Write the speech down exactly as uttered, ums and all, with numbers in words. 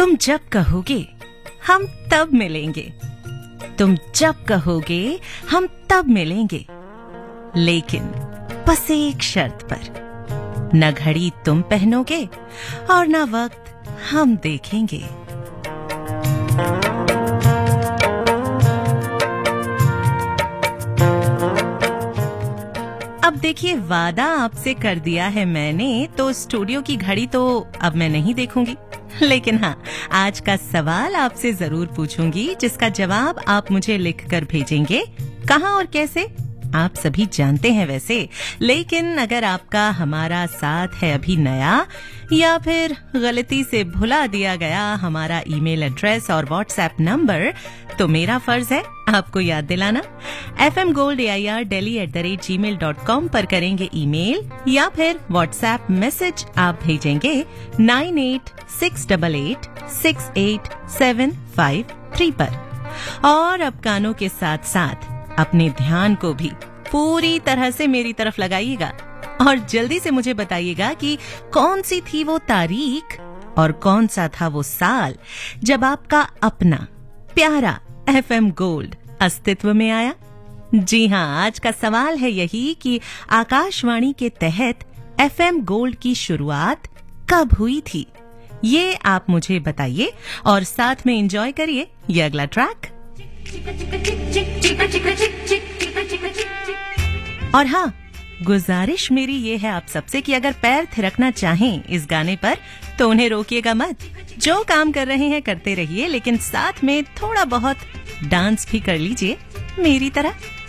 तुम जब कहोगे हम तब मिलेंगे, तुम जब कहोगे हम तब मिलेंगे, लेकिन बस एक शर्त पर, न घड़ी तुम पहनोगे और न वक्त हम देखेंगे। अब देखिए, वादा आपसे कर दिया है मैंने, तो स्टूडियो की घड़ी तो अब मैं नहीं देखूंगी, लेकिन हाँ, आज का सवाल आपसे जरूर पूछूंगी, जिसका जवाब आप मुझे लिखकर भेजेंगे। कहाँ और कैसे आप सभी जानते हैं वैसे, लेकिन अगर आपका हमारा साथ है अभी नया, या फिर गलती से भुला दिया गया हमारा ईमेल एड्रेस और व्हाट्सएप नंबर, तो मेरा फर्ज है आपको याद दिलाना। F M gold A I R daily at the rate ji mail dot com पर करेंगे ईमेल, या फिर व्हाट्सएप मैसेज आप भेजेंगे nine eight six double eight six eight seven five three पर। और अब कानों के साथ साथ अपने ध्यान को भी पूरी तरह से मेरी तरफ लगाइएगा और जल्दी से मुझे बताइएगा कि कौन सी थी वो तारीख और कौन सा था वो साल जब आपका अपना प्यारा एफ एम गोल्ड अस्तित्व में आया। जी हाँ, आज का सवाल है यही कि आकाशवाणी के तहत एफ एम गोल्ड की शुरुआत कब हुई थी। ये आप मुझे बताइए और साथ में एंजॉय करिए ये अगला ट्रैक। और हाँ, गुजारिश मेरी ये है आप सबसे कि अगर पैर थिरकना चाहें इस गाने पर तो उन्हें रोकिएगा मत। जो काम कर रहे हैं करते रहिए, लेकिन साथ में थोड़ा बहुत डांस भी कर लीजिए मेरी तरह।